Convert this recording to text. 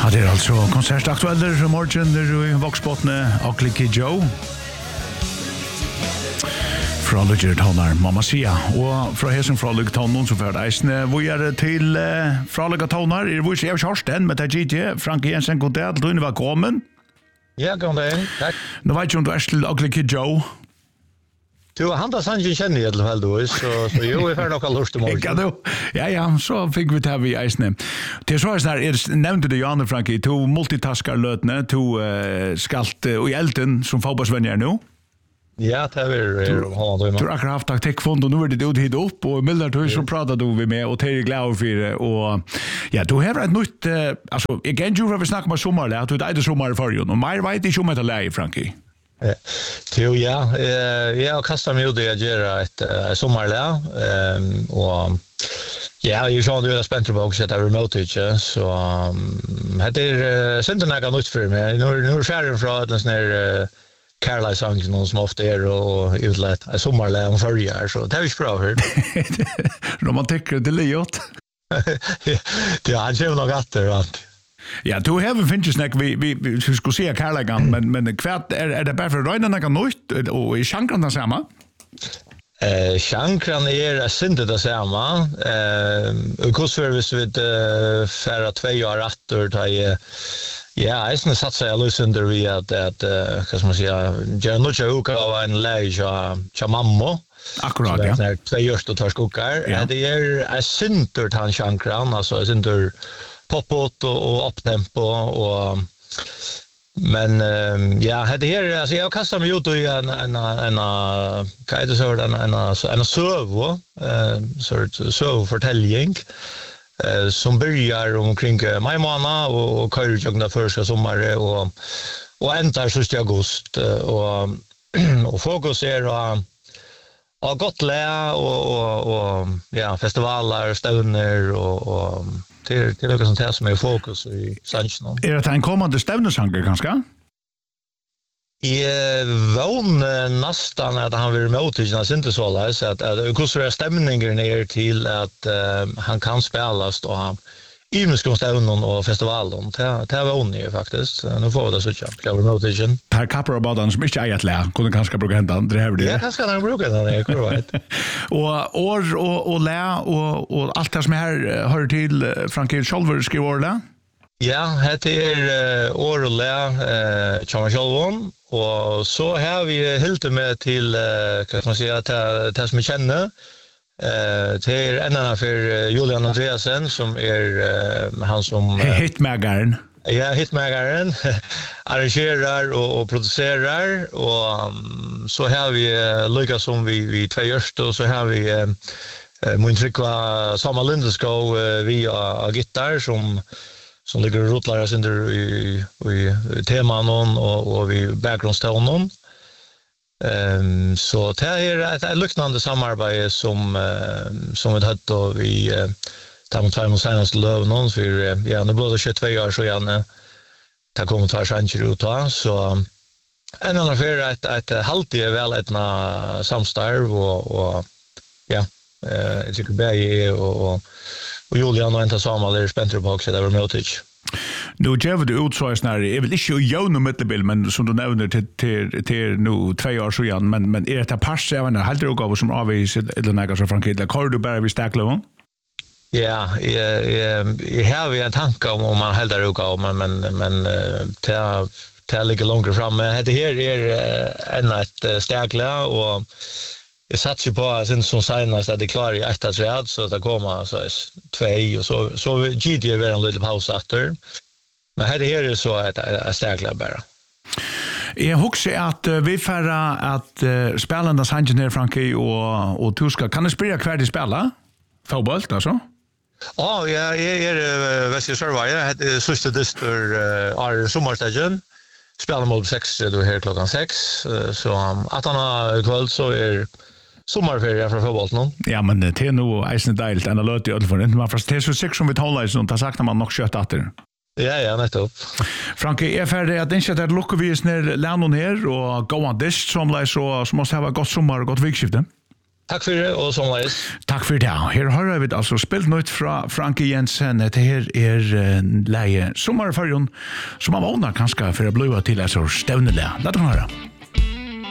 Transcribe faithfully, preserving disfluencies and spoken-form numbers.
Ja, det er altså konsertaktueller morgen der i Voksbotne og Licky Joe. Fra Lugger Tonar Mamma Sia, og fra hesen fra Lugger Tonar så fører eisene. Vi er til uh, fra Lugger Tonar, er vi ikke Kjørsten med det G G, Frank Jensen, god dag, du er velkommen. Ja, god dag, takk. Nå vet jeg om du er til og Licky Joe. Du, han da sannsyn kjenner jeg til vel, så, så jo, vi får nok all hørste morgen. Ja, du. Ja, ja, så fikk vi til vi eisene. Til så er det her, nevnte du Janne, Frankie, to multitasker løtene, to uh, skalt uh, i elden som fotballsvenner nå. Ja, det er hånda. Du har akkurat haft taktikkfond, og nå er det ut hit opp, og mildert du så prater du vi med, og til glad for det, og ja, du har et nytt, uh, altså, jeg kan ikke vi snakker om sommerlig, at du er eide sommer i forrige, og mer vet ikke om etter leie, Frankie. Ja, jo, ja, jeg har kastet meg ut i å gjøre et uh, sommerlig, um, og ja, jeg er du er spent på også at jeg er remote ikke, så um, det er uh, synden jeg har nytt for meg. Nå er det ferdig fra en sånn her uh, Carlisle-sangen som ofte er og utlett er sommerlig om førje her, så det er ikke bra for. Romantikker til livet. Ja, han kommer nok etter, vant. Ja, du har finnes snakk, vi, vi, vi skulle se Carlisle, men, men kvart, er, er det bare for å røyne noe nytt, og er sjankeren det samme? Eh, sjankeren er syndet det samme. Eh, hvordan hvis vi uh, færre tve år etter, da jeg ja, jeg synes satt seg løs under vi at, at uh, hva skal man si, gjør noe ikke uka av en leie til mamma. Akkurat, ja. Så det er tve gjørst og tar skukker. Ja. Det er, er syndet til han sjankeren, altså syndet pop-out og, og opptempo, og men um, ja, det her, altså jeg har kastet meg ut i en, en, en, hva er det så, en, en, en søvo, uh, søvofortelling, uh, som begynner omkring mai måned, og, og kører jo den første sommeren, og, og ender siste august, uh, og, og fokus er uh, av godt læ, og, og, og ja, festivaler, støvner, og, og det er, det er noe sånt her som er fokus i sannsyn. Er det en kommende stevnesanger, kanskje? Jeg vågner nesten at han vil møte ikke hans ikke så løs, at, at hvordan er stemningen er til at uh, han kan spilles og han Ymeskom stevnen og festivalen, det er vågner jeg faktisk. Nå får vi det så ikke, jeg vil møte ikke. Per kapper og baden som ikke er et læ, kunne kanskje bruke hendene, det er det. Ja, kanskje han bruker hendene, jeg tror det. Og år og, og læ, og, og alt det som her hører til, Frankie, Kjolver skriver år læ? Ja, det er år og læ, Kjolver Kjolvån, og så har vi hiltet med til, hva skal man si, til det som vi kjenner. Eh det är en annan för Julian Andreasen som är uh, han som uh, hitmagaren. Ja, hitmagaren arrangerar och, och producerar och um, så har vi uh, lyckas som vi vi två görst och så har vi uh, uh, mun trycka samma Lindesko uh, via gitarr som som ligger och rotlar oss under i i teman och och vi backgroundstonen. Ehm um, så det är ett, ett liknande samarbete som uh, som vi hade då vi uh, tar mot två senaste lövnon för uh, ja, nu blev det tjugotvå år så igen ta kommer ta chanser ut då så um, en annan för att att halvtid är väl ett samstarv och och ja eh jag tycker Berge och och och Julian och inte samma där Spencer Box där var mötigt. Nu gjør du ut så snart, jeg vil ikke gjøre noe midtlebil, men som du nevner til, til, til nå tve år siden, men, men er det pass, jeg vet ikke, helt oppgave som avviser eller noe så Frank Hitler, hva er du bare ved stekkløven? Ja, jeg, jeg, jeg har en tanke om om man helder oppgave, men, men, men det, det ligger langt framme. Det her er enn et stekkle, og jeg satser på at som senest at det klarer i ett träd så det kommer så två och så så G D är en liten paus efter. Men här det är så att jag stäcklar bara. Jag husker att uh, vi får att uh, spelande sangen Frankie och och Tuska kan du spela kvar i spela? Fotboll alltså? Ja, jag är Västra Sörva. Det är sista dyster är sommarstagen. Spelar mot sex då här klockan sex så att han har kväll så är sommarferie fra fotbollen. Ja, men det er noe eisende deilt enn å løte i ødelfor. Man får til så sikkert som vi taler i sånn, da sakner man nok kjøtt etter. Ja, ja, nettopp. Frankie, jeg er ferdig at ikke at det lukker vi ned landene her, og gå an dist som leis, så måtte jeg ha godt sommer og godt vikskifte. Tack för det och sommarvis. Tack för det. Här har vi alltså spelat något från Frankie Jensen. Det här är uh, läge sommarfärgen som man vånar kanske för att bli till en sorts stävneläge. Låt oss höra.